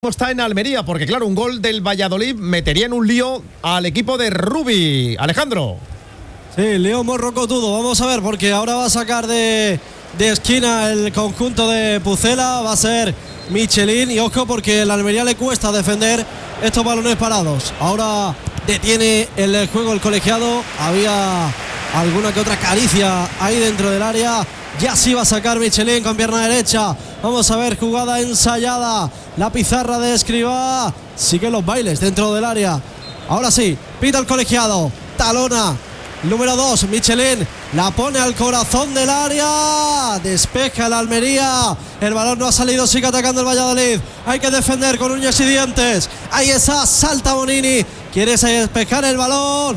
Está en Almería, porque claro, un gol del Valladolid metería en un lío al equipo de Rubi. Alejandro. Sí, lío morrocotudo. Vamos a ver, porque ahora va a sacar de esquina el conjunto de Pucela. Va a ser Michelin. Y ojo, porque a Almería le cuesta defender estos balones parados. Ahora detiene el juego el colegiado. Había alguna que otra caricia ahí dentro del área. Ya sí va a sacar Michelin con pierna derecha. Vamos a ver, jugada ensayada. La pizarra de Escribá. Sigue los bailes dentro del área. Ahora sí, pita el colegiado. Talona. Número 2, Michelin. La pone al corazón del área. Despeja el Almería. El balón no ha salido, sigue atacando el Valladolid. Hay que defender con uñas y dientes. Ahí está, salta Bonini. Quiere despejar el balón.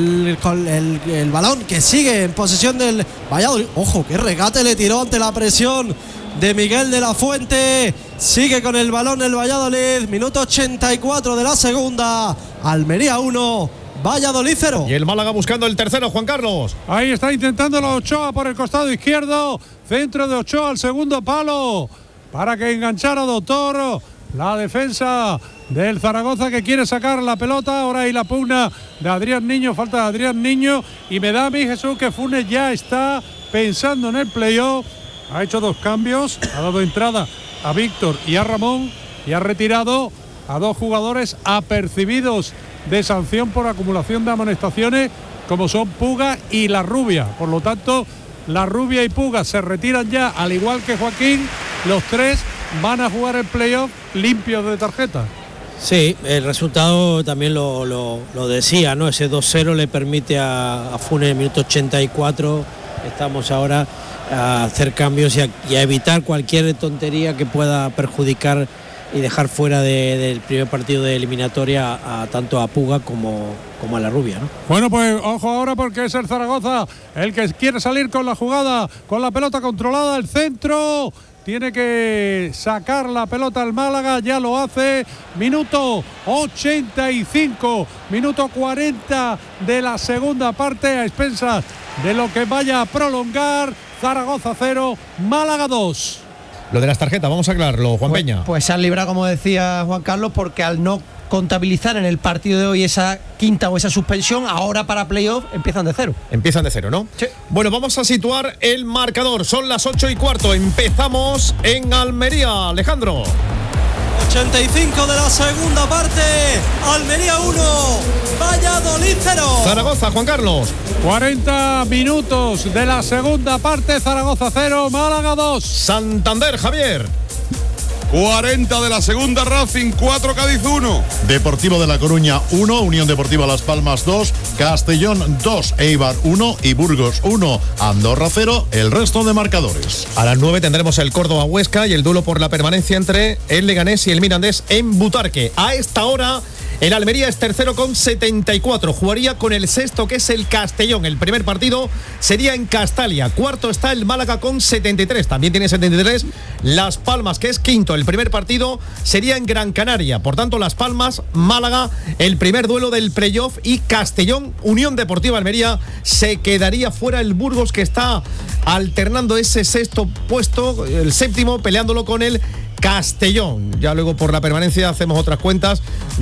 El balón que sigue en posesión del Valladolid. Ojo, qué regate le tiró ante la presión de Miguel de la Fuente. Sigue con el balón el Valladolid. Minuto 84 de la segunda. Almería 1, Valladolid 0. Y el Málaga buscando el tercero, Juan Carlos. Ahí está intentándolo Ochoa por el costado izquierdo. Centro de Ochoa al segundo palo para que enganchara Doctor. La defensa del Zaragoza, que quiere sacar la pelota. Ahora hay la pugna de Adrián Niño. Falta de Adrián Niño. Y me da a mí, Jesús, que Funes ya está pensando en el playoff. Ha hecho 2 cambios. Ha dado entrada a Víctor y a Ramón. Y ha retirado a 2 jugadores apercibidos de sanción por acumulación de amonestaciones, como son Puga y La Rubia. Por lo tanto, La Rubia y Puga se retiran ya, al igual que Joaquín. Los 3 van a jugar el playoff limpios de tarjeta. Sí, el resultado también lo decía, ¿no? Ese 2-0 le permite a Funes en el minuto 84. Estamos ahora a hacer cambios y a evitar cualquier tontería que pueda perjudicar y dejar fuera del primer partido de eliminatoria tanto a Puga como a La Rubia, ¿no? Bueno, pues ojo ahora, porque es el Zaragoza el que quiere salir con la jugada, con la pelota controlada, el centro. Tiene que sacar la pelota al Málaga, ya lo hace. Minuto 85, minuto 40 de la segunda parte, a expensas de lo que vaya a prolongar. Zaragoza 0, Málaga 2. Lo de las tarjetas, vamos a aclararlo, Juan Peña. Pues se han librado, como decía Juan Carlos, porque al no contabilizar en el partido de hoy esa quinta o esa suspensión, ahora para playoff empiezan de cero. Empiezan de cero, ¿no? Sí. Bueno, vamos a situar el marcador. Son las 8:15. Empezamos en Almería, Alejandro. 85 de la segunda parte. Almería 1, Valladolid 0. Zaragoza, Juan Carlos. 40 minutos de la segunda parte. Zaragoza 0, Málaga 2. Santander, Javier. 40 de la segunda, Racing 4, Cádiz 1. Deportivo de La Coruña 1, Unión Deportiva Las Palmas 2, Castellón 2, Eibar 1 y Burgos 1, Andorra 0, el resto de marcadores. A las 9 tendremos el Córdoba-Huesca y el duelo por la permanencia entre el Leganés y el Mirandés en Butarque. A esta hora, el Almería es tercero con 74. Jugaría con el sexto, que es el Castellón. El primer partido sería en Castalia. Cuarto está el Málaga con 73. También tiene 73 Las Palmas, que es quinto. El primer partido sería en Gran Canaria. Por tanto, Las Palmas, Málaga, el primer duelo del playoff, y Castellón, Unión Deportiva Almería. Se quedaría fuera el Burgos, que está alternando ese sexto puesto, el séptimo, peleándolo con el Castellón. Ya luego por la permanencia hacemos otras cuentas,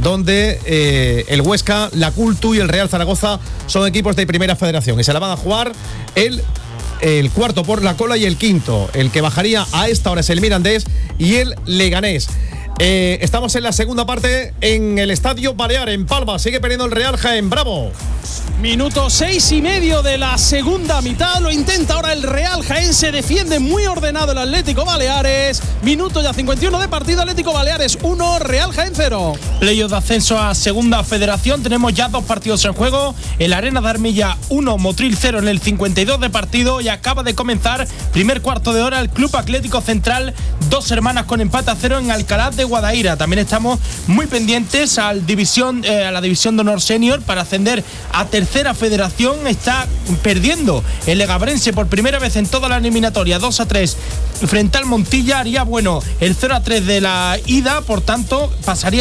donde el Huesca, la Cultu y el Real Zaragoza son equipos de primera federación y se la van a jugar el cuarto por la cola y el quinto. El que bajaría a esta hora es el Mirandés y el Leganés. Estamos en la segunda parte en el Estadio Balear, en Palma. Sigue perdiendo el Real Jaén. Bravo. Minuto 6,5 de la segunda mitad. Lo intenta ahora el Real Jaén. Se defiende muy ordenado el Atlético Baleares. Minuto ya 51 de partido. Atlético Baleares 1, Real Jaén 0. Playoff de ascenso a segunda federación. Tenemos ya 2 partidos en juego. El Arena de Armilla 1, Motril 0 en el 52 de partido. Y acaba de comenzar primer cuarto de hora el Club Atlético Central 2 Hermanas con empate a 0 en Alcalá de Guadaira. También estamos muy pendientes a la división de honor senior para ascender a tercera federación. Está perdiendo el Legabrense por primera vez en toda la eliminatoria, 2-3 frente al Montilla. Haría bueno el 0-3 de la ida, por tanto pasaría el Legabrense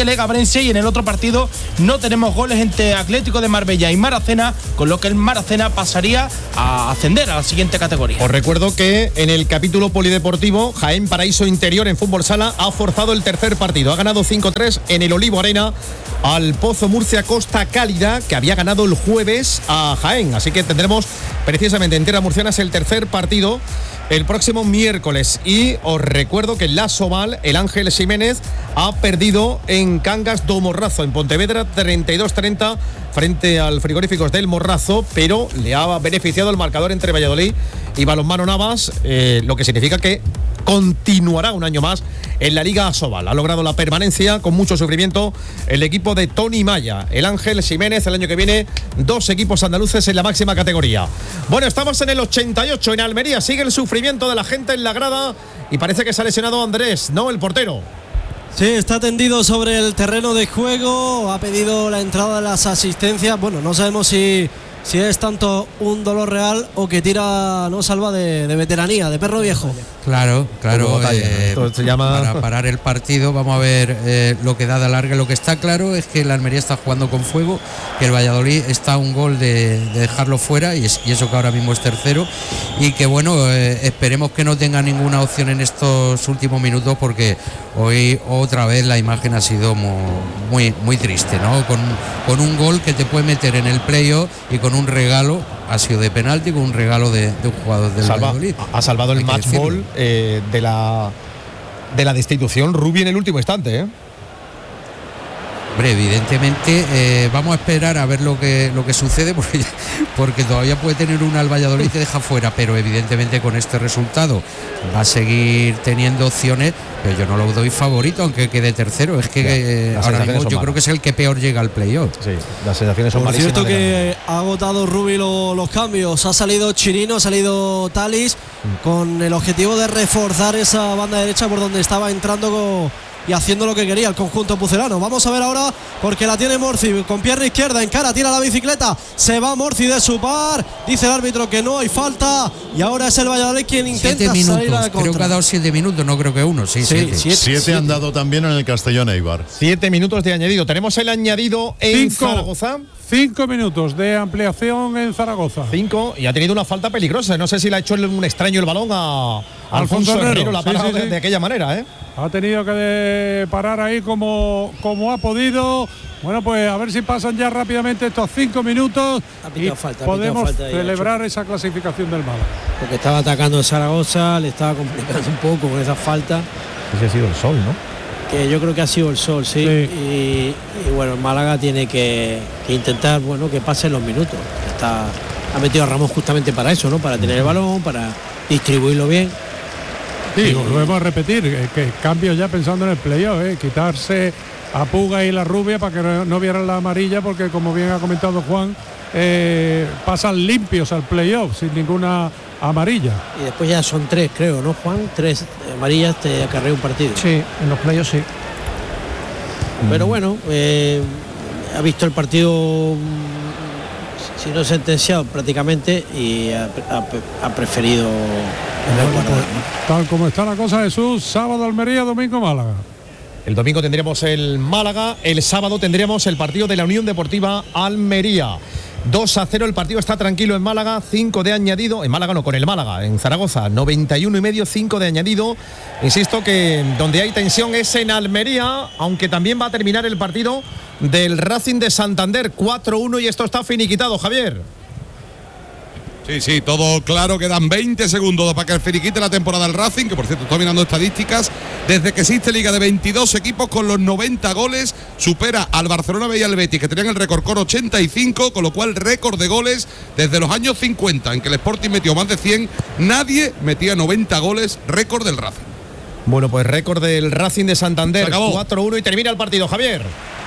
Platense, y en el otro partido no tenemos goles entre Atlético de Marbella y Maracena, con lo que el Maracena pasaría a ascender a la siguiente categoría. Os recuerdo que en el capítulo polideportivo, Jaén Paraíso Interior en fútbol sala ha forzado el tercer partido. Ha ganado 5-3 en el Olivo Arena al Pozo Murcia Costa Cálida, que había ganado el jueves a Jaén. Así que tendremos precisamente en tierras murcianas el tercer partido el próximo miércoles. Y os recuerdo que en la Soval, el Ángel Ximénez ha perdido en Cangas do Morrazo, en Pontevedra, 32-30 frente al Frigoríficos del Morrazo, pero le ha beneficiado el marcador entre Valladolid y Balonmano Navas, lo que significa que continuará un año más en la Liga Asobal. Ha logrado la permanencia con mucho sufrimiento el equipo de Tony Maya. El Ángel Ximénez, el año que viene, 2 equipos andaluces en la máxima categoría. Bueno, estamos en el 88 en Almería. Sigue el sufrimiento de la gente en la grada y parece que se ha lesionado Andrés, ¿no? El portero. Sí, está tendido sobre el terreno de juego, ha pedido la entrada de las asistencias. Bueno, no sabemos si es tanto un dolor real o que tira, no salva de veteranía, de perro viejo. Claro. Se llama... Para parar el partido, vamos a ver lo que da de alargue. Lo que está claro es que la Almería está jugando con fuego, que el Valladolid está a un gol de dejarlo fuera, y eso que ahora mismo es tercero, y que bueno, esperemos que no tenga ninguna opción en estos últimos minutos, porque hoy otra vez la imagen ha sido muy, muy triste, ¿no? Con un gol que te puede meter en el playoff y con un regalo, ha sido de penalti, con un regalo de un jugador del Valladolid. Ha salvado el match ball de la destitución Rubi en el último instante, ¿eh? Hombre, evidentemente vamos a esperar a ver lo que sucede, porque todavía puede tener una al Valladolid que deja fuera, pero evidentemente con este resultado va a seguir teniendo opciones, pero yo no lo doy favorito aunque quede tercero. Es que ahora mismo yo creo que es el que peor llega al playoff. Sí, las sensaciones son malísimas. Por cierto que ha agotado Rubi los cambios, ha salido Chirino, ha salido Talis, con el objetivo de reforzar esa banda derecha por donde estaba entrando y haciendo lo que quería el conjunto pucelano. Vamos a ver ahora, porque la tiene Morci con pierna izquierda, encara, tira la bicicleta, se va Morci de su par, dice el árbitro que no hay falta, y ahora es el Valladolid quien intenta salir a la contra. Creo que ha dado 7 minutos, no creo que uno. Sí, 7 han dado también en el Castellón Eibar. 7 minutos de añadido. Tenemos el añadido en Zaragoza. 5 minutos de ampliación en Zaragoza. 5, y ha tenido una falta peligrosa. No sé si le ha hecho un extraño el balón a Alfonso Herrero. La ha parado de aquella manera, ¿eh? Ha tenido que parar ahí como ha podido. Bueno, pues a ver si pasan ya rápidamente estos 5 minutos y podemos celebrar esa clasificación del Málaga. Porque estaba atacando el Zaragoza, le estaba complicando un poco con esa falta. Ese ha sido el sol, ¿no? Que yo creo que ha sido el sol, sí. Y bueno, el Málaga tiene que intentar, bueno, que pasen los minutos. Ha metido a Ramos justamente para eso, ¿no? Para tener el balón, para distribuirlo bien. Sí, volvemos a repetir, que cambio ya pensando en el playoff, quitarse a Puga y la Rubia para que no vieran la amarilla, porque como bien ha comentado Juan, pasan limpios al playoff sin ninguna amarilla. Y después ya son 3, creo, ¿no, Juan? 3 amarillas te acarrea un partido. Sí, en los playoffs sí. Pero bueno, ha visto el partido, si no sentenciado prácticamente, y ha preferido tal como está la cosa, Jesús. Sábado Almería, domingo Málaga. El domingo tendremos el Málaga, el sábado tendremos el partido de la Unión Deportiva Almería. 2-0, el partido está tranquilo en Málaga, 5 de añadido, en Málaga no, con el Málaga, en Zaragoza, 91,5, 5 de añadido. Insisto que donde hay tensión es en Almería, aunque también va a terminar el partido del Racing de Santander, 4-1, y esto está finiquitado, Javier. Sí, todo claro, quedan 20 segundos para que el finiquite la temporada del Racing, que por cierto estoy mirando estadísticas, desde que existe liga de 22 equipos con los 90 goles, supera al Barcelona B y al Betis, que tenían el récord con 85, con lo cual récord de goles desde los años 50, en que el Sporting metió más de 100, nadie metía 90 goles, récord del Racing. Bueno, pues récord del Racing de Santander, 4-1 y termina el partido, Javier.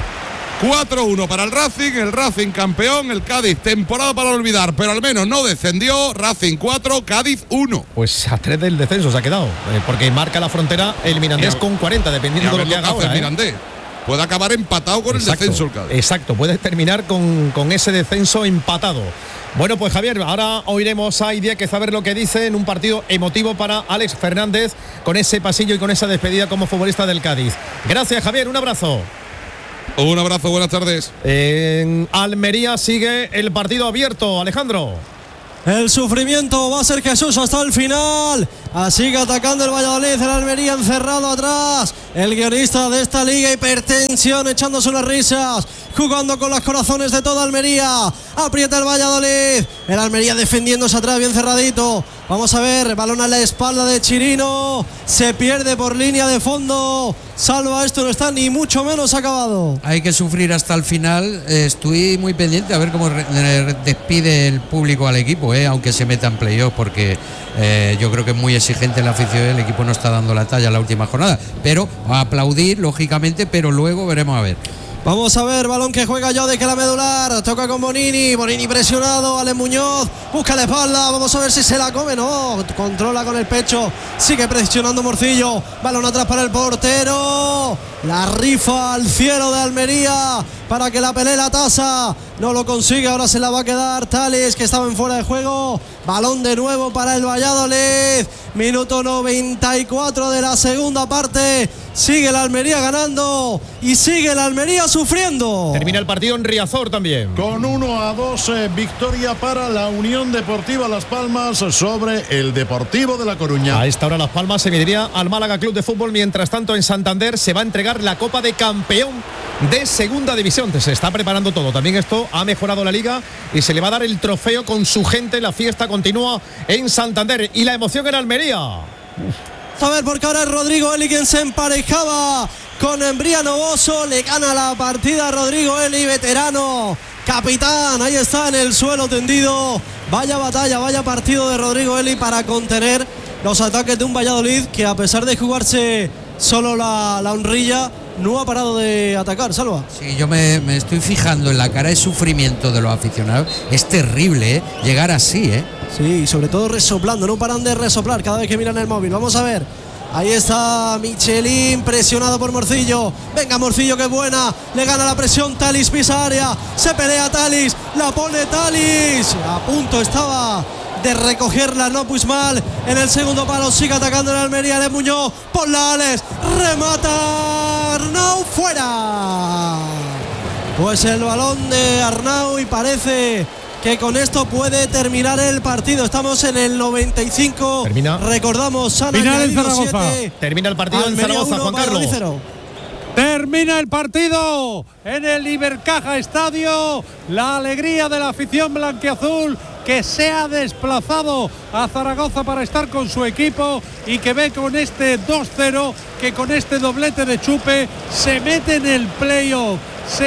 4-1 para el Racing campeón, el Cádiz temporada para olvidar, pero al menos no descendió. Racing 4, Cádiz 1. Pues a 3 del descenso se ha quedado, porque marca la frontera el Mirandés con 40, dependiendo de lo que haga ahora. El Mirandés puede acabar empatado con el descenso el Cádiz. Exacto, puede terminar con ese descenso empatado. Bueno, pues Javier, ahora oiremos a Idiáquez a ver lo que dice en un partido emotivo para Alex Fernández, con ese pasillo y con esa despedida como futbolista del Cádiz. Gracias, Javier, un abrazo. Un abrazo, buenas tardes. En Almería sigue el partido abierto, Alejandro. El sufrimiento va a ser Jesús hasta el final. Así que atacando el Valladolid, el Almería encerrado atrás. El guionista de esta liga, hipertensión, echándose unas risas, jugando con los corazones de toda Almería. Aprieta el Valladolid. El Almería defendiéndose atrás, bien cerradito. Vamos a ver, balón a la espalda de Chirino. Se pierde por línea de fondo. Salva, esto no está ni mucho menos acabado. Hay que sufrir hasta el final. Estoy muy pendiente a ver cómo despide el público al equipo, aunque se meta en playoff, porque yo creo que es muy exigente la afición. El equipo no está dando la talla en la última jornada, pero a aplaudir, lógicamente, pero luego veremos a ver. Vamos a ver, balón que juega Jode, que la medular, toca con Bonini presionado, Ale Muñoz, busca la espalda, vamos a ver si se la come, no, controla con el pecho, sigue presionando Morcillo, balón atrás para el portero, la rifa al cielo de Almería para que la pelee la tasa, no lo consigue, ahora se la va a quedar Tales, que estaba en fuera de juego, balón de nuevo para el Valladolid, minuto 94 de la segunda parte, sigue la Almería ganando y sigue la Almería sufriendo. Termina el partido en Riazor también. Con 1-2, victoria para la Unión Deportiva Las Palmas sobre el Deportivo de La Coruña. A esta hora Las Palmas se mediría al Málaga Club de Fútbol. Mientras tanto, en Santander se va a entregar la Copa de Campeón de Segunda División. Se está preparando todo. También esto ha mejorado la liga y se le va a dar el trofeo con su gente. La fiesta continúa en Santander y la emoción en Almería. A ver, porque ahora es Rodrigo Eli quien se emparejaba con Embriano Boso, le gana la partida a Rodrigo Eli, veterano, capitán, ahí está en el suelo tendido. Vaya batalla, vaya partido de Rodrigo Eli para contener los ataques de un Valladolid que, a pesar de jugarse solo la honrilla, no ha parado de atacar. Salva. Sí, yo me estoy fijando en la cara de sufrimiento de los aficionados. Es terrible, llegar así, Sí, sobre todo resoplando, no paran de resoplar cada vez que miran el móvil. Vamos a ver. Ahí está Michelin, presionado por Morcillo. Venga Morcillo, que buena. Le gana la presión, Talis pisa área. Se pelea Talis, la pone Talis. A punto estaba de recogerla, no Puigmal. En el segundo palo sigue atacando el Almería de Muñoz. Ponla Alex, remata Arnau, fuera. Pues el balón de Arnau y parece que con esto puede terminar el partido. Estamos en el 95. Termina. Recordamos, final en Zaragoza. Termina el partido Almería en Zaragoza, Juan Carlos. Termina el partido en el Ibercaja Estadio. La alegría de la afición blanquiazul, que se ha desplazado a Zaragoza para estar con su equipo y que ve con este 2-0, que con este doblete de Chupe se mete en el playoff.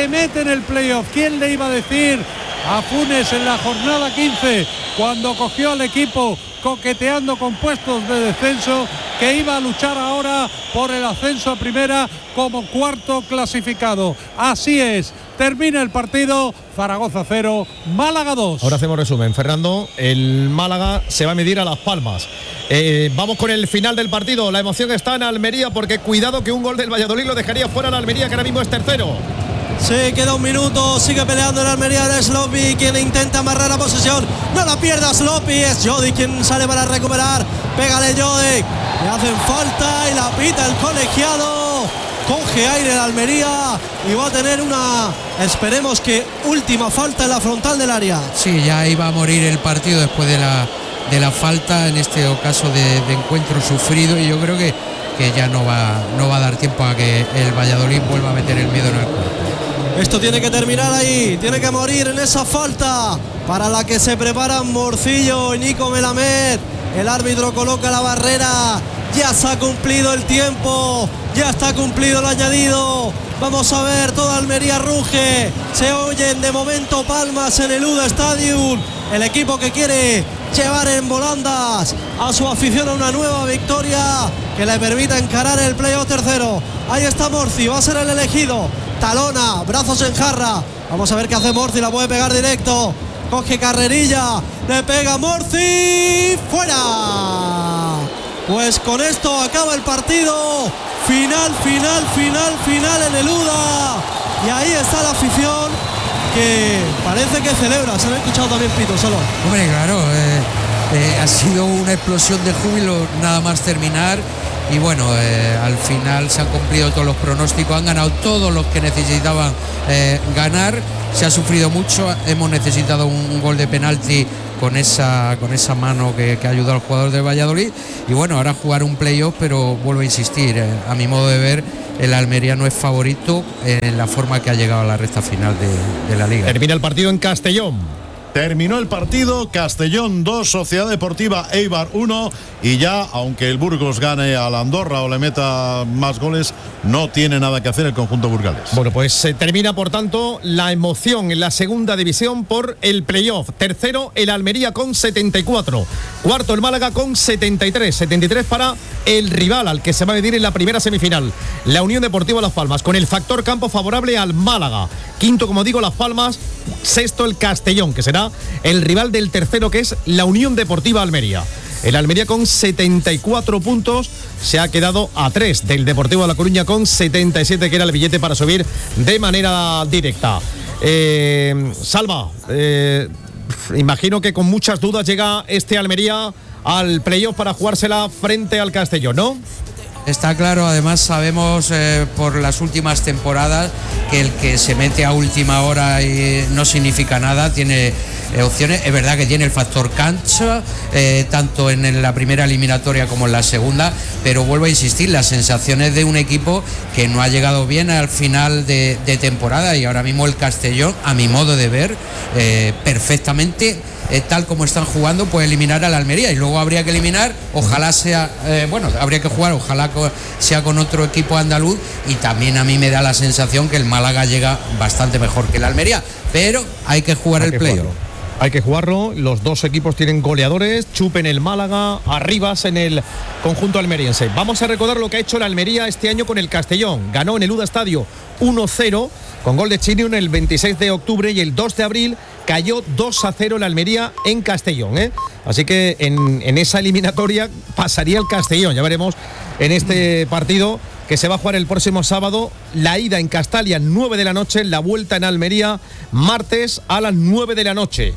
¿Quién le iba a decir a Funes en la jornada 15, cuando cogió al equipo coqueteando con puestos de descenso, que iba a luchar ahora por el ascenso a primera como cuarto clasificado? Así es, termina el partido, Zaragoza 0, Málaga 2. Ahora hacemos resumen, Fernando. El Málaga se va a medir a Las Palmas. Vamos con el final del partido. La emoción está en Almería, porque cuidado que un gol del Valladolid lo dejaría fuera a la Almería, que ahora mismo es tercero. Se queda un minuto, sigue peleando el Almería de Sloppy, quien intenta amarrar la posesión. No la pierda Sloppy, es Jodic quien sale para recuperar. Pégale Jodic, le hacen falta y la pita el colegiado. Coge aire el Almería y va a tener una, esperemos que última falta en la frontal del área. Sí, ya iba a morir el partido después de la falta, en este caso de encuentro sufrido, y yo creo que ya no va a dar tiempo a que el Valladolid vuelva a meter el miedo en el cuerpo. Esto tiene que terminar ahí, tiene que morir en esa falta para la que se preparan Morcillo y Nico Melamed. El árbitro coloca la barrera, ya se ha cumplido el tiempo, ya está cumplido el añadido. Vamos a ver, toda Almería ruge, se oyen de momento palmas en el UDA Stadium. El equipo que quiere llevar en volandas a su afición a una nueva victoria que le permita encarar el playoff tercero. Ahí está Morci, va a ser el elegido. Talona, brazos en jarra. Vamos a ver qué hace Morci, la puede pegar directo. Coge carrerilla, le pega Morci, fuera. Pues con esto acaba el partido. Final en el UDA. Y ahí está la afición, que parece que celebra. Se han escuchado también pitos, solo. Hombre, claro, ha sido una explosión de júbilo nada más terminar. y bueno, al final se han cumplido todos los pronósticos, han ganado todos los que necesitaban ganar. Se ha sufrido mucho, hemos necesitado un gol de penalti con esa mano que ha ayudado al jugador del Valladolid, y bueno, ahora jugar un playoff, pero vuelvo a insistir, a mi modo de ver, el Almería no es favorito en la forma que ha llegado a la recta final de la Liga. Termina el partido en Castellón. Terminó el partido, Castellón 2, Sociedad Deportiva Eibar 1, y ya, aunque el Burgos gane al Andorra o le meta más goles, no tiene nada que hacer el conjunto burgalés. Bueno, pues se termina, por tanto, la emoción en la segunda división por el playoff. Tercero, el Almería con 74. Cuarto, el Málaga con 73. 73 para el rival al que se va a medir en la primera semifinal, la Unión Deportiva Las Palmas, con el factor campo favorable al Málaga. Quinto, como digo, Las Palmas. Sexto, el Castellón, que será el rival del tercero, que es la Unión Deportiva Almería. El Almería con 74 puntos se ha quedado a 3 del Deportivo de La Coruña con 77, que era el billete para subir de manera directa. Salva, imagino que con muchas dudas llega este Almería al playoff para jugársela frente al Castellón, ¿no? Está claro, además sabemos por las últimas temporadas que el que se mete a última hora y no significa nada, tiene opciones. Es verdad que tiene el factor cancha, tanto en la primera eliminatoria como en la segunda, pero vuelvo a insistir, las sensaciones de un equipo que no ha llegado bien al final de temporada, y ahora mismo el Castellón, a mi modo de ver, perfectamente, tal como están jugando, puede eliminar a la Almería, y luego habría que eliminar, ojalá sea, habría que jugar, ojalá sea con otro equipo andaluz, y también a mí me da la sensación que el Málaga llega bastante mejor que la Almería, pero hay que jugar el playoff. Hay que jugarlo, los dos equipos tienen goleadores, Chup en el Málaga, Arribas en el conjunto almeriense. Vamos a recordar lo que ha hecho la Almería este año con el Castellón. Ganó en el UDA Estadio 1-0 con gol de Chinion el 26 de octubre, y el 2 de abril cayó 2-0 la Almería en Castellón, ¿eh? Así que en esa eliminatoria pasaría el Castellón. Ya veremos en este partido que se va a jugar el próximo sábado, la ida en Castalia 9 de la noche, la vuelta en Almería martes a las 9 de la noche.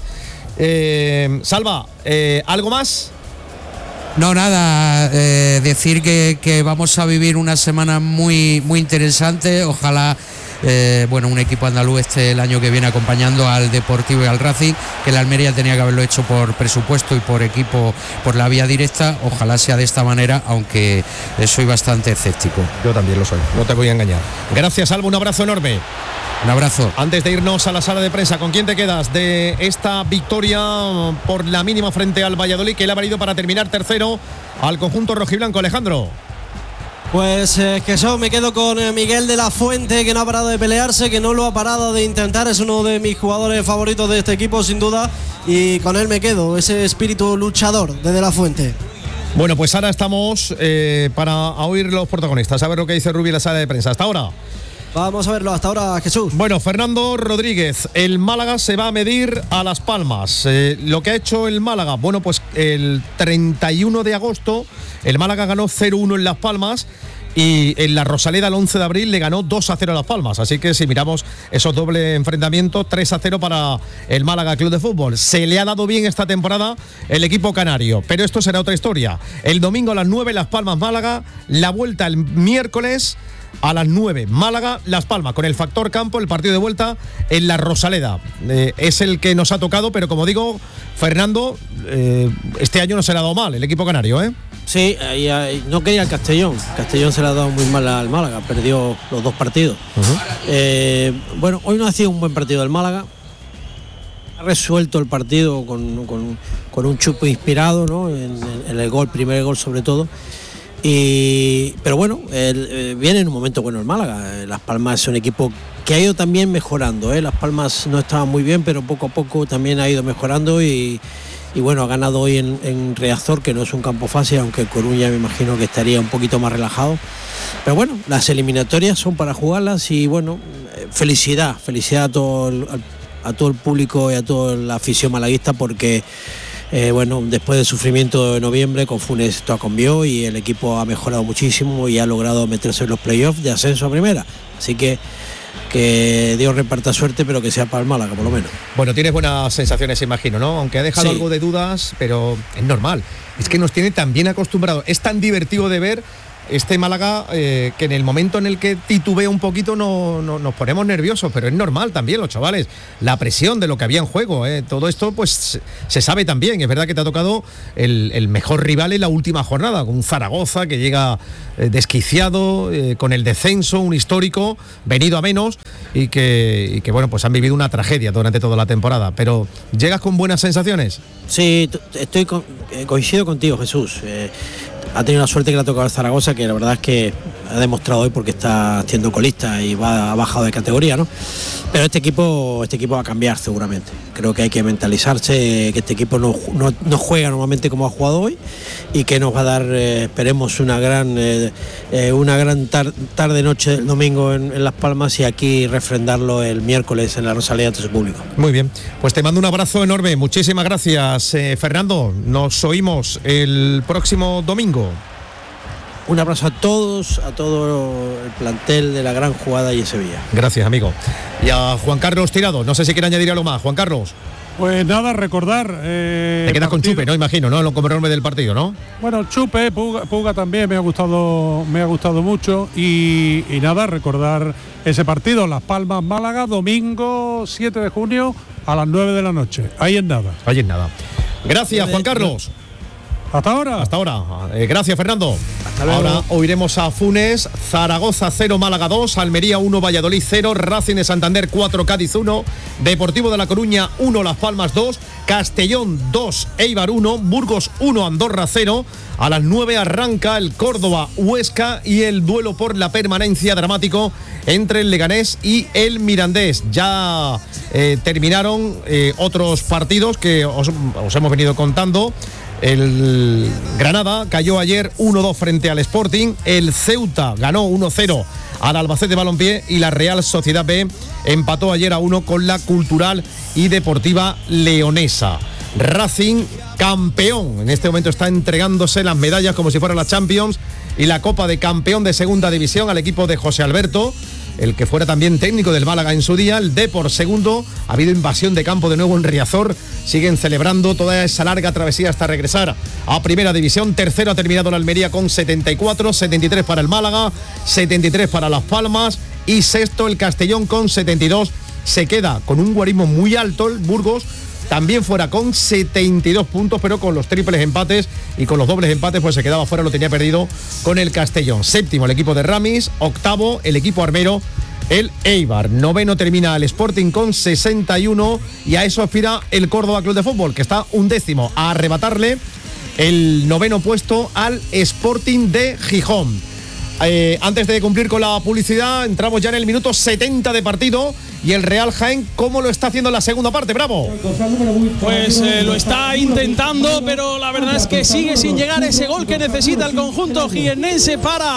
Salva, ¿algo más? No, nada, decir que vamos a vivir una semana muy, muy interesante. Ojalá un equipo andaluz esté el año que viene acompañando al Deportivo y al Racing, que la Almería tenía que haberlo hecho por presupuesto y por equipo, por la vía directa. Ojalá sea de esta manera, aunque soy bastante escéptico. Yo también lo soy, no te voy a engañar. Gracias, Salva, un abrazo enorme. Un abrazo. Antes de irnos a la sala de prensa, ¿con quién te quedas de esta victoria por la mínima frente al Valladolid, que le ha valido para terminar tercero al conjunto rojiblanco, Alejandro? Pues me quedo con Miguel de la Fuente, que no ha parado de pelearse, que no lo ha parado de intentar, es uno de mis jugadores favoritos de este equipo, sin duda, y con él me quedo, ese espíritu luchador de la Fuente. Bueno, pues ahora estamos para oír los protagonistas, a ver lo que dice Rubí en la sala de prensa. Hasta ahora. Vamos a verlo hasta ahora, Jesús. Bueno, Fernando Rodríguez, el Málaga se va a medir a Las Palmas. Lo que ha hecho el Málaga, bueno, pues el 31 de agosto el Málaga ganó 0-1 en Las Palmas, y en la Rosaleda el 11 de abril le ganó 2-0 a Las Palmas. Así que si miramos esos dobles enfrentamientos, 3-0 para el Málaga Club de Fútbol. Se le ha dado bien esta temporada el equipo canario, pero esto será otra historia. El domingo a las 9 Las Palmas Málaga, la vuelta el miércoles a las 9, Málaga, Las Palmas, con el factor campo, el partido de vuelta en la Rosaleda. Es el que nos ha tocado, pero como digo, Fernando, este año no se le ha dado mal el equipo canario, ¿eh? Sí, no quería el Castellón. Castellón se le ha dado muy mal al Málaga, perdió los dos partidos. Hoy no ha sido un buen partido del Málaga. Ha resuelto el partido con un Chupo inspirado, ¿no? En el gol, primer gol sobre todo. Pero bueno, viene en un momento bueno el Málaga. Las Palmas es un equipo que ha ido también mejorando, ¿eh? Las Palmas no estaban muy bien, pero poco a poco también ha ido mejorando y bueno, ha ganado hoy en Riazor, que no es un campo fácil, aunque Coruña me imagino que estaría un poquito más relajado. Pero bueno, las eliminatorias son para jugarlas y bueno, felicidad a todo el público y a toda la afición malaguista, porque después del sufrimiento de noviembre con Funes esto cambió y el equipo ha mejorado muchísimo y ha logrado meterse en los playoffs de ascenso a primera. Así que Dios reparta suerte, pero que sea para el Málaga por lo menos. Bueno, tienes buenas sensaciones, imagino, ¿no? Aunque ha dejado algo de dudas, pero es normal. Es que nos tiene tan bien acostumbrados. Es tan divertido de ver este Málaga que en el momento en el que titubea un poquito nos ponemos nerviosos, pero es normal también, los chavales, la presión de lo que había en juego, todo esto pues se sabe también. Es verdad que te ha tocado el mejor rival en la última jornada, con un Zaragoza que llega desquiciado, con el descenso, un histórico, venido a menos y que bueno, pues han vivido una tragedia durante toda la temporada. Pero ¿llegas con buenas sensaciones? Sí, coincido contigo, Jesús. Ha tenido la suerte que le ha tocado al Zaragoza, que la verdad es que ha demostrado hoy porque está siendo colista y ha bajado de categoría, ¿no? Pero este equipo va a cambiar seguramente. Creo que hay que mentalizarse que este equipo no juega normalmente como ha jugado hoy y que nos va a dar, esperemos, una gran tarde-noche del domingo en Las Palmas y aquí refrendarlo el miércoles en la Rosaleda ante su público. Muy bien, pues te mando un abrazo enorme. Muchísimas gracias, Fernando. Nos oímos el próximo domingo. Un abrazo a todo el plantel de la gran jugada y en Sevilla. Gracias, amigo. Y a Juan Carlos Tirado, no sé si quiere añadir algo más. Juan Carlos. Pues nada, recordar. Te quedas con Chupe, ¿no? Imagino, ¿no? Lo enorme del partido, ¿no? Bueno, Chupe, Puga también me ha gustado mucho. Y nada, recordar ese partido, Las Palmas, Málaga, domingo 7 de junio a las 9 de la noche. Ahí en nada. Gracias, Juan Carlos. Hasta ahora. Gracias, Fernando. Ahora oiremos a Funes. Zaragoza 0, Málaga 2, Almería 1, Valladolid 0, Racing de Santander 4, Cádiz 1, Deportivo de La Coruña 1, Las Palmas 2, Castellón 2, Eibar 1, Burgos 1, Andorra 0. A las 9 arranca el Córdoba-Huesca y el duelo por la permanencia dramático entre el Leganés y el Mirandés. Ya terminaron otros partidos que os hemos venido contando. El Granada cayó ayer 1-2 frente al Sporting, el Ceuta ganó 1-0 al Albacete Balompié y la Real Sociedad B empató ayer a 1 con la Cultural y Deportiva Leonesa. Racing, campeón, en este momento está entregándose las medallas como si fuera la Champions y la Copa de Campeón de Segunda División al equipo de José Alberto, el que fuera también técnico del Málaga en su día. El Depor segundo, ha habido invasión de campo de nuevo en Riazor, siguen celebrando toda esa larga travesía hasta regresar a Primera División. Tercero ha terminado la Almería con 74, 73 para el Málaga, 73 para Las Palmas y sexto el Castellón con 72. Se queda con un guarismo muy alto el Burgos, también fuera con 72 puntos, pero con los triples empates y con los dobles empates pues se quedaba fuera, lo tenía perdido con el Castellón. Séptimo el equipo de Ramis, octavo el equipo armero, el Eibar. Noveno termina el Sporting con 61 y a eso aspira el Córdoba Club de Fútbol, que está undécimo, a arrebatarle el noveno puesto al Sporting de Gijón. Antes de cumplir con la publicidad, entramos ya en el minuto 70 de partido y el Real Jaén, ¿cómo lo está haciendo en la segunda parte? ¡Bravo! Pues lo está intentando, pero la verdad es que sigue sin llegar ese gol que necesita el conjunto jiennense para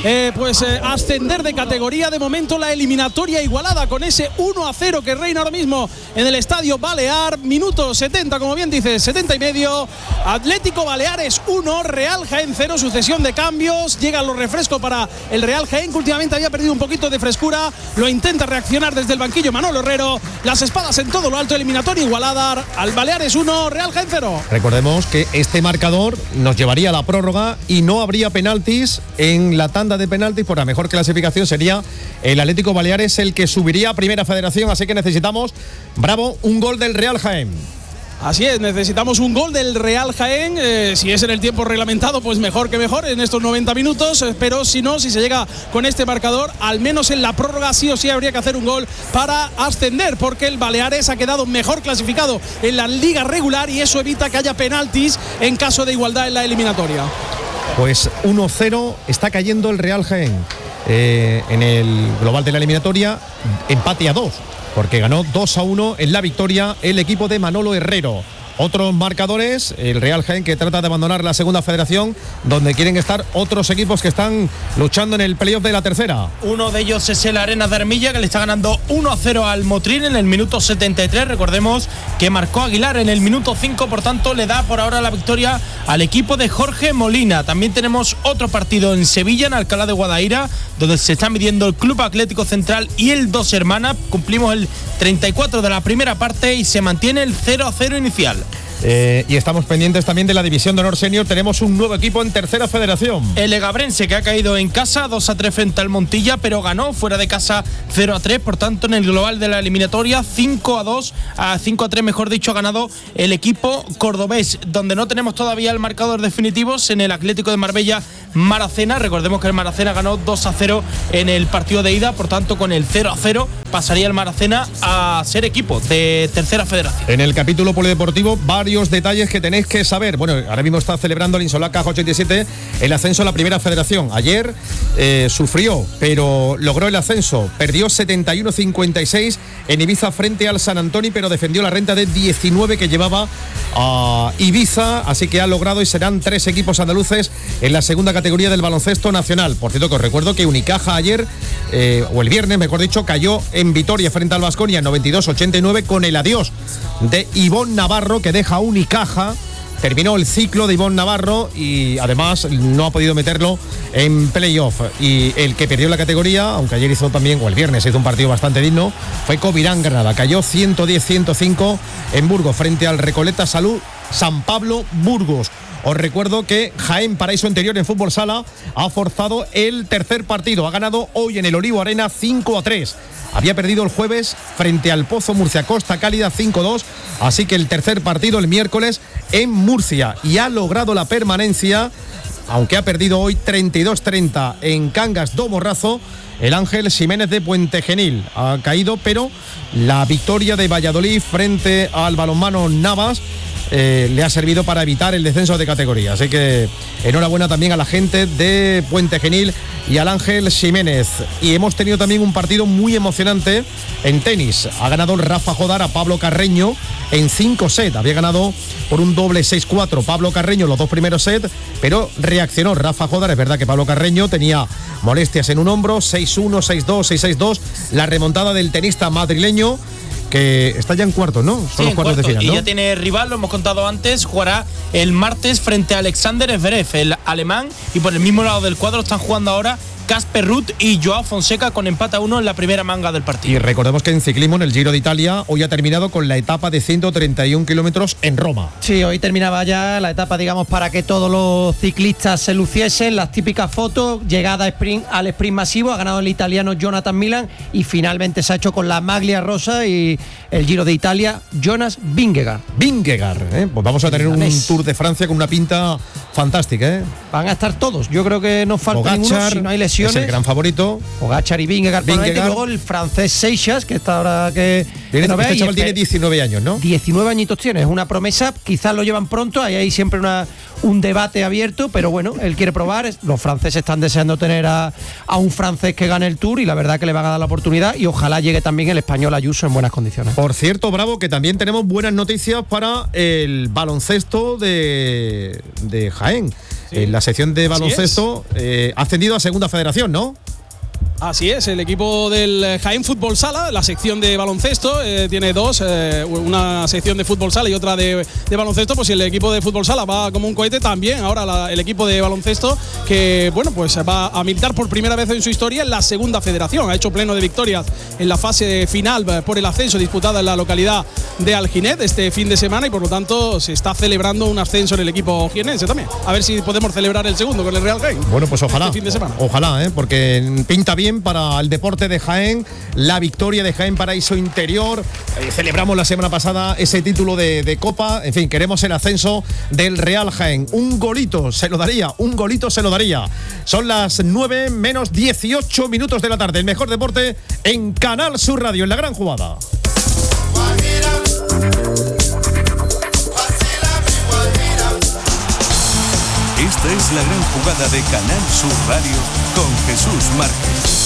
ascender de categoría. De momento la eliminatoria igualada con ese 1-0 que reina ahora mismo en el Estadio Balear. Minuto 70, como bien dices, 70 y medio. Atlético Baleares 1, Real Jaén 0, sucesión de cambios. Llegan los refrescos para el Real Jaén, que últimamente había perdido un poquito de frescura. Lo intenta reaccionar desde el banquillo Manolo Herrero. Las espadas en todo lo alto, eliminatoria igualada. Al Baleares 1, Real Jaén 0. Recordemos que este marcador nos llevaría a la prórroga y no habría penaltis. En la tanda de penaltis, por la mejor clasificación sería el Atlético Baleares el que subiría a Primera Federación, así que necesitamos, bravo, un gol del Real Jaén. Así es, necesitamos un gol del Real Jaén, si es en el tiempo reglamentado, pues mejor que mejor en estos 90 minutos, pero si no, si se llega con este marcador, al menos en la prórroga sí o sí habría que hacer un gol para ascender, porque el Baleares ha quedado mejor clasificado en la liga regular y eso evita que haya penaltis en caso de igualdad en la eliminatoria. Pues 1-0 está cayendo el Real Jaén en el global de la eliminatoria, empate a 2. Porque ganó 2-1 en la victoria el equipo de Manolo Herrero. Otros marcadores, el Real Jaén que trata de abandonar la segunda federación, donde quieren estar otros equipos que están luchando en el playoff de la tercera. Uno de ellos es el Arenas de Armilla, que le está ganando 1-0 al Motril en el minuto 73. Recordemos que marcó Aguilar en el minuto 5, por tanto le da por ahora la victoria al equipo de Jorge Molina. También tenemos otro partido en Sevilla, en Alcalá de Guadaira, donde se está midiendo el Club Atlético Central y el Dos Hermanas. Cumplimos el 34 de la primera parte y se mantiene el 0-0 inicial. Y estamos pendientes también de la División de Honor Senior. Tenemos un nuevo equipo en Tercera Federación. El Egabrense, que ha caído en casa 2-3 frente al Montilla, pero ganó fuera de casa 0-3. Por tanto, en el global de la eliminatoria, 5-3, mejor dicho, ha ganado el equipo cordobés. Donde no tenemos todavía el marcador definitivo en el Atlético de Marbella Maracena. Recordemos que el Maracena ganó 2-0 en el partido de ida. Por tanto, con el 0-0 pasaría el Maracena a ser equipo de Tercera Federación. En el capítulo polideportivo, varios detalles que tenéis que saber. Bueno, ahora mismo está celebrando el Insolaca 87 el ascenso a la Primera Federación. Ayer sufrió, pero logró el ascenso. Perdió 71-56 en Ibiza frente al San Antonio, pero defendió la renta de 19 que llevaba a Ibiza, así que ha logrado y serán 3 equipos andaluces en la segunda categoría del baloncesto nacional. Por cierto, que os recuerdo que Unicaja ayer, o el viernes, mejor dicho, cayó en Vitoria frente al Baskonia 92-89 con el adiós de Ivón Navarro, que deja Unicaja. Terminó el ciclo de Ivón Navarro y además no ha podido meterlo en playoff. Y el que perdió la categoría, aunque ayer hizo también, o el viernes hizo un partido bastante digno, fue Covirán Granada. Cayó 110-105 en Burgos frente al Recoleta Salud San Pablo Burgos. Os recuerdo que Jaén Paraíso Interior en fútbol sala ha forzado el tercer partido. Ha ganado hoy en el Olivo Arena 5-3. Había perdido el jueves frente al Pozo Murcia Costa Cálida 5-2. Así que el tercer partido el miércoles en Murcia. Y ha logrado la permanencia, aunque ha perdido hoy 32-30 en Cangas do Morrazo. El Ángel Ximénez de Puente Genil ha caído, pero la victoria de Valladolid frente al balonmano Navas le ha servido para evitar el descenso de categoría. Así que enhorabuena también a la gente de Puente Genil y al Ángel Ximénez. Y hemos tenido también un partido muy emocionante en tenis. Ha ganado el Rafa Jodar a Pablo Carreño en 5 sets. Había ganado por un doble 6-4 Pablo Carreño los 2 primeros sets, pero reaccionó Rafa Jodar. Es verdad que Pablo Carreño tenía molestias en un hombro, 6-1, 6-2, 6-6-2. La remontada del tenista madrileño, que está ya en cuartos, ¿no? Son los cuartos de final, ¿no? Y ya tiene rival, lo hemos contado antes, jugará el martes frente a Alexander Zverev, el alemán, y por el mismo lado del cuadro están jugando ahora Casper Ruud y Joao Fonseca con empate a 1 en la primera manga del partido. Y recordemos que en ciclismo, en el Giro de Italia, hoy ha terminado con la etapa de 131 kilómetros en Roma. Sí, hoy terminaba ya la etapa, digamos, para que todos los ciclistas se luciesen, las típicas fotos, llegada al sprint masivo, ha ganado el italiano Jonathan Milan y finalmente se ha hecho con la maglia rosa y el Giro de Italia, Jonas Vingegaard. Pues vamos a tener un Tour de Francia con una pinta fantástica, Van a estar todos, yo creo que no falta ninguno, si no hay lesiones. Es el gran favorito. Pogačar y Vingegaard. Y luego el francés Seixas, que está ahora que no veis. Este chaval tiene 19 años, ¿no? 19 añitos tiene, es una promesa. Quizás lo llevan pronto, hay siempre un debate abierto, pero bueno, él quiere probar. Los franceses están deseando tener a un francés que gane el Tour y la verdad que le van a dar la oportunidad y ojalá llegue también el español Ayuso en buenas condiciones. Por cierto, Bravo, que también tenemos buenas noticias para el baloncesto de Jaén. Sí. En la sección de baloncesto ha ascendido a Segunda Federación, ¿no? Así es, el equipo del Jaén Fútbol Sala, la sección de baloncesto, tiene dos, una sección de fútbol sala y otra de baloncesto. Pues si el equipo de fútbol sala va como un cohete, también ahora el equipo de baloncesto, que bueno, pues va a militar por primera vez en su historia en la Segunda Federación. Ha hecho pleno de victorias en la fase final por el ascenso disputada en la localidad de Alginet este fin de semana y por lo tanto se está celebrando un ascenso en el equipo jienense también. A ver si podemos celebrar el segundo con el Real Jaén. Bueno, pues ojalá. Este fin de semana. Ojalá, porque pinta bien para el deporte de Jaén, la victoria de Jaén Paraíso Interior. Celebramos la semana pasada ese título de Copa. En fin, queremos el ascenso del Real Jaén. Un golito se lo daría. Son las 9 menos 18 minutos de la tarde. El mejor deporte en Canal Sur Radio, en La Gran Jugada. Esta es La Gran Jugada de Canal Sur Radio con Jesús Márquez.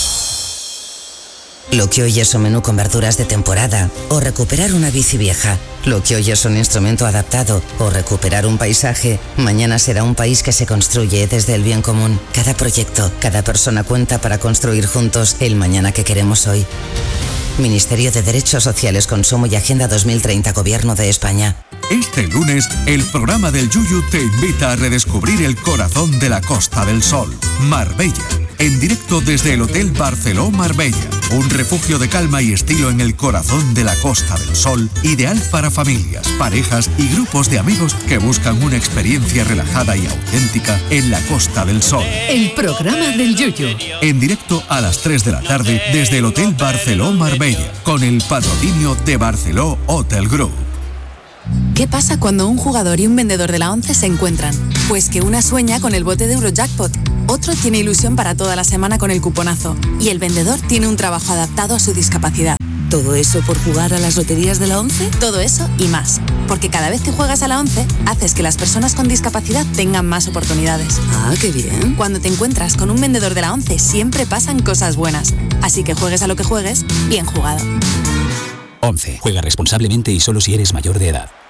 Lo que hoy es un menú con verduras de temporada o recuperar una bici vieja. Lo que hoy es un instrumento adaptado o recuperar un paisaje, mañana será un país que se construye desde el bien común. Cada proyecto, cada persona cuenta para construir juntos el mañana que queremos hoy. Ministerio de Derechos Sociales, Consumo y Agenda 2030, Gobierno de España. Este lunes, el programa del Yuyu te invita a redescubrir el corazón de la Costa del Sol, Marbella. en directo desde el Hotel Barceló Marbella. Un refugio de calma y estilo en el corazón de la Costa del Sol, ideal para familias, parejas y grupos de amigos que buscan una experiencia relajada y auténtica en la Costa del Sol. El programa del Yuyu. En directo a las 3 de la tarde desde el Hotel Barceló Marbella, con el patrocinio de Barceló Hotel Group. ¿Qué pasa cuando un jugador y un vendedor de la ONCE se encuentran? Pues que una sueña con el bote de Eurojackpot, otro tiene ilusión para toda la semana con el cuponazo y el vendedor tiene un trabajo adaptado a su discapacidad. ¿Todo eso por jugar a las loterías de la ONCE? Todo eso y más. Porque cada vez que juegas a la ONCE, haces que las personas con discapacidad tengan más oportunidades. Ah, qué bien. Cuando te encuentras con un vendedor de la ONCE, siempre pasan cosas buenas. Así que juegues a lo que juegues, bien jugado. ONCE. Juega responsablemente y solo si eres mayor de edad.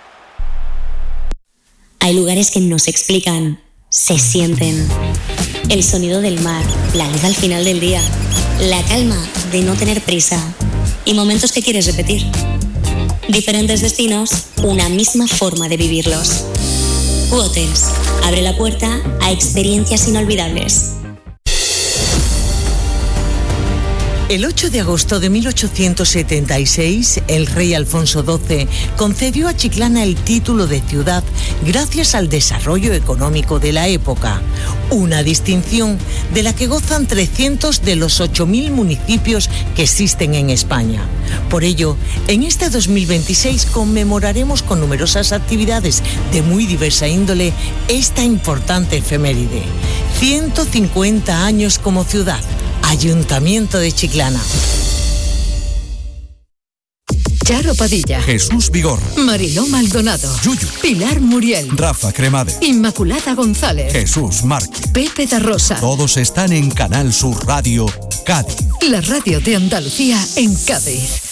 Hay lugares que no se explican, se sienten. El sonido del mar, la luz al final del día, la calma de no tener prisa y momentos que quieres repetir. Diferentes destinos, una misma forma de vivirlos. Hotels abre la puerta a experiencias inolvidables. El 8 de agosto de 1876, el rey Alfonso XII concedió a Chiclana el título de ciudad gracias al desarrollo económico de la época, una distinción de la que gozan 300 de los 8.000 municipios que existen en España. Por ello, en este 2026 conmemoraremos con numerosas actividades de muy diversa índole esta importante efeméride. 150 años como ciudad. Ayuntamiento de Chiclana. Charo Padilla, Jesús Vigor, Mariló Maldonado, Yuyu, Pilar Muriel, Rafa Cremade, Inmaculada González, Jesús Márquez, Pepe da Rosa. Todos están en Canal Sur Radio, Cádiz. La radio de Andalucía en Cádiz.